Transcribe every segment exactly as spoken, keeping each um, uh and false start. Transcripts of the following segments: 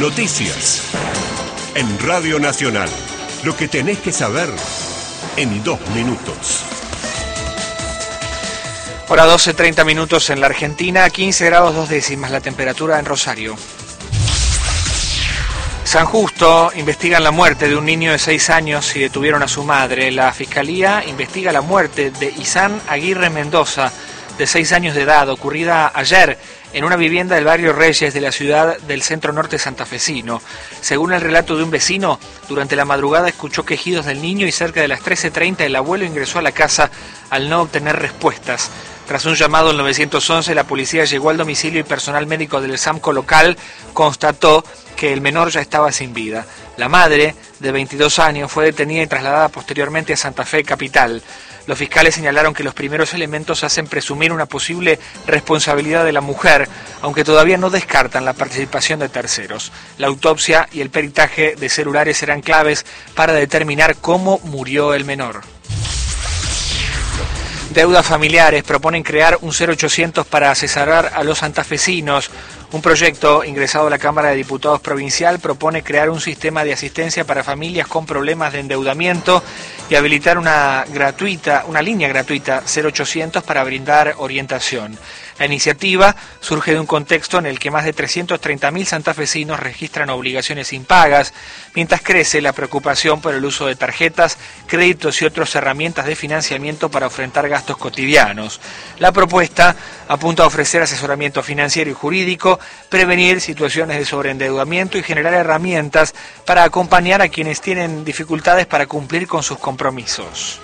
noticias. En Radio Nacional, lo que tenés que saber en dos minutos. Hora doce, treinta minutos en la Argentina, quince grados dos décimas la temperatura en Rosario. San Justo investigan la muerte de un niño de seis años y detuvieron a su madre. La Fiscalía investiga la muerte de Isán Aguirre Mendoza, de seis años de edad, ocurrida ayer en una vivienda del barrio Reyes de la ciudad del centro norte santafesino. Según el relato de un vecino, durante la madrugada escuchó quejidos del niño y cerca de las trece treinta el abuelo ingresó a la casa al no obtener respuestas. Tras un llamado al nueve once, la policía llegó al domicilio y personal médico del SAMCO local constató que el menor ya estaba sin vida. La madre, de veintidós años, fue detenida y trasladada posteriormente a Santa Fe capital. Los fiscales señalaron que los primeros elementos hacen presumir una posible responsabilidad de la mujer, aunque todavía no descartan la participación de terceros. La autopsia y el peritaje de celulares serán claves para determinar cómo murió el menor. Deudas familiares proponen crear un cero ochocientos para asesorar a los santafesinos. Un proyecto ingresado a la Cámara de Diputados Provincial propone crear un sistema de asistencia para familias con problemas de endeudamiento y habilitar una gratuita, una línea gratuita cero ochocientos para brindar orientación. La iniciativa surge de un contexto en el que más de trescientos treinta mil santafesinos registran obligaciones impagas, mientras crece la preocupación por el uso de tarjetas, créditos y otras herramientas de financiamiento para enfrentar gastos cotidianos. La propuesta apunta a ofrecer asesoramiento financiero y jurídico, prevenir situaciones de sobreendeudamiento y generar herramientas para acompañar a quienes tienen dificultades para cumplir con sus compromisos.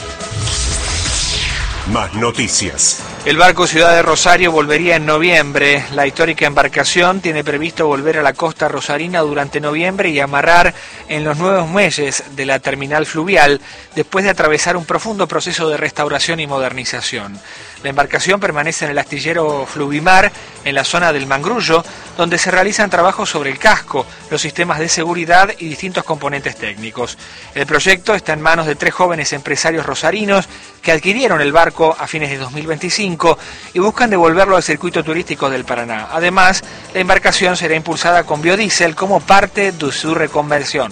Más noticias. El barco Ciudad de Rosario volvería en noviembre. La histórica embarcación tiene previsto volver a la costa rosarina durante noviembre y amarrar en los nuevos muelles de la terminal fluvial después de atravesar un profundo proceso de restauración y modernización. La embarcación permanece en el astillero Fluvimar, en la zona del Mangrullo, donde se realizan trabajos sobre el casco, los sistemas de seguridad y distintos componentes técnicos. El proyecto está en manos de tres jóvenes empresarios rosarinos que adquirieron el barco a fines de dos mil veinticinco y buscan devolverlo al circuito turístico del Paraná. Además, la embarcación será impulsada con biodiesel como parte de su reconversión.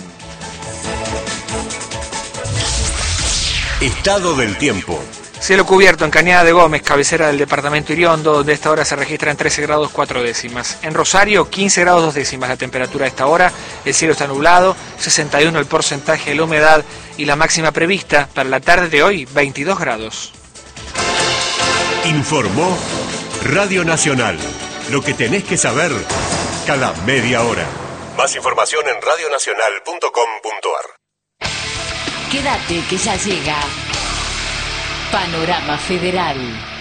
Estado del tiempo. Cielo cubierto en Cañada de Gómez, cabecera del departamento Iriondo, donde a esta hora se registran trece grados cuatro décimas. En Rosario, quince grados dos décimas la temperatura a esta hora. El cielo está nublado, sesenta y uno el porcentaje de la humedad y la máxima prevista para la tarde de hoy, veintidós grados. Informó Radio Nacional. Lo que tenés que saber cada media hora. Más información en radio nacional punto com punto a r. Quédate que ya llega Panorama Federal.